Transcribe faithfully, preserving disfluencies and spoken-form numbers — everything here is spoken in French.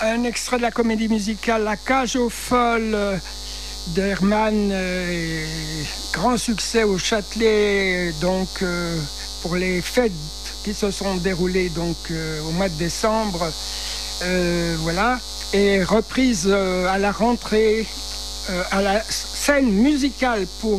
un extrait de la comédie musicale La Cage aux Folles d'Hermann, euh, grand succès au Châtelet, donc euh, pour les fêtes qui se sont déroulées donc euh, au mois de décembre, euh, voilà, et reprise euh, à la rentrée euh, à la scène musicale pour